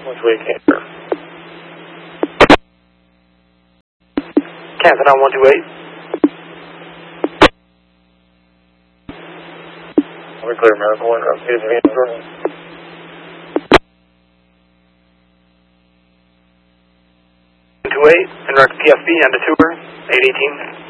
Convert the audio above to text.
128 Cancer. Cancer on 128. We're clear, Miracle. Aircraft needed to be in Jordan. 128, and direct PFB on the tour, 818.